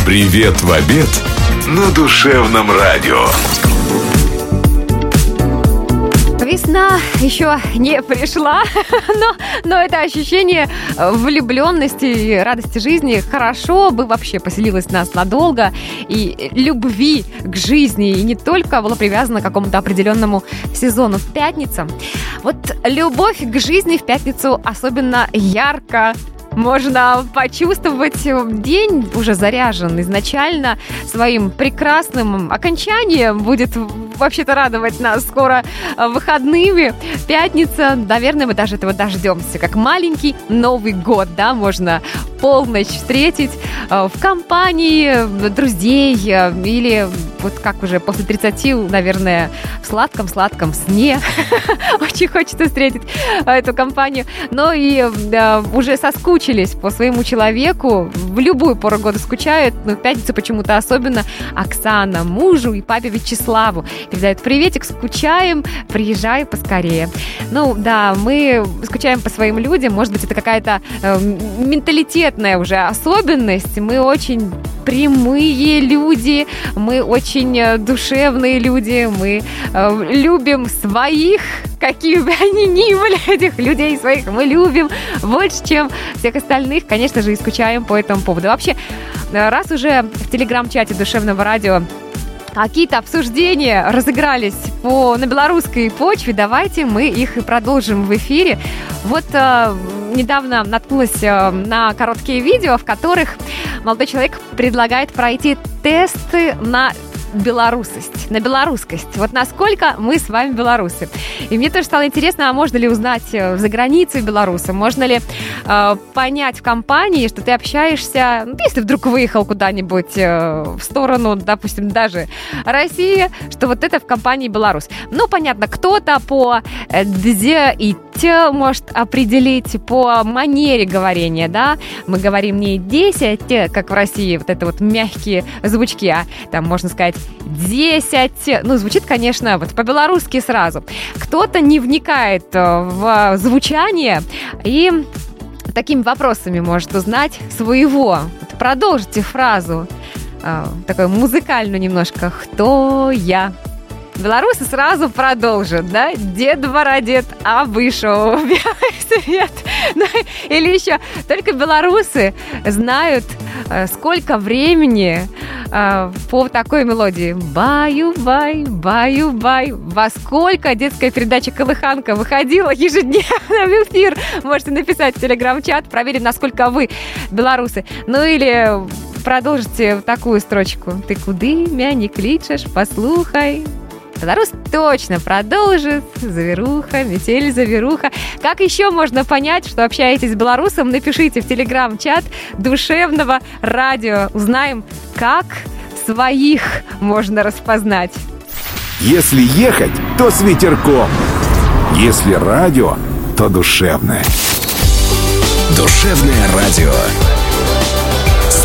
Привет в обед на Душевном радио. Весна еще не пришла, но это ощущение влюбленности и радости жизни хорошо бы вообще поселилось в нас надолго. И любви к жизни, и не только было привязано к какому-то определенному сезону. В пятницу. Вот любовь к жизни в пятницу особенно ярко можно почувствовать. День уже заряжен изначально своим прекрасным окончанием. Будет вообще-то радовать нас скоро выходными. Пятница, наверное, мы даже этого дождемся. Как маленький Новый год, да, можно полночь встретить в компании друзей или вот как уже после 30, наверное, в сладком-сладком сне. Очень хочется встретить эту компанию. Но и уже соскучились по своему человеку. В любую пору года скучают, но в пятницу почему-то особенно. Оксана мужу и папе Вячеславу передает приветик, скучаем, приезжай поскорее. Ну да, мы скучаем по своим людям. Может быть, это какая-то менталитетная уже особенность. Мы очень прямые люди, мы очень душевные люди, мы любим своих, какими бы они ни были, этих людей своих мы любим больше, чем всех остальных, конечно же, и скучаем по этому поводу. Вообще, раз уже в телеграм-чате Душевного радио какие-то обсуждения разыгрались на белорусской почве, давайте мы их и продолжим в эфире. Вот недавно наткнулась на короткие видео, в которых молодой человек предлагает пройти тесты на белорусость, на белорусскость. Вот насколько мы с вами белорусы. И мне тоже стало интересно, а можно ли узнать за границей белоруса, можно ли понять в компании, что ты общаешься, если вдруг выехал куда-нибудь в сторону, допустим, даже России, что вот это в компании белорус. Ну, понятно, кто-то по «дзе» и «т» может определить по манере говорения, да. Мы говорим не «10», как в России, вот это вот мягкие звучки, а там можно сказать 10. Ну, звучит, конечно, вот по-белорусски сразу. Кто-то не вникает в звучание и такими вопросами может узнать своего. Вот продолжите фразу, такую музыкальную немножко. «Кто я?» Белорусы сразу продолжат, да? Дед-двора дед, а вышел белый свет. Ну, или еще, только белорусы знают, сколько времени по такой мелодии. Баю-бай, баю-бай. Во сколько детская передача «Колыханка» выходила ежедневно в эфир? Можете написать в телеграм-чат, проверим, насколько вы белорусы. Ну или продолжите такую строчку. «Ты куды мя не кличешь, послухай». Белорус точно продолжит. Заверуха, метель, заверуха. Как еще можно понять, что общаетесь с белорусом? Напишите в телеграм-чат Душевного радио. Узнаем, как своих можно распознать. Если ехать, то с ветерком. Если радио, то душевное. Душевное радио.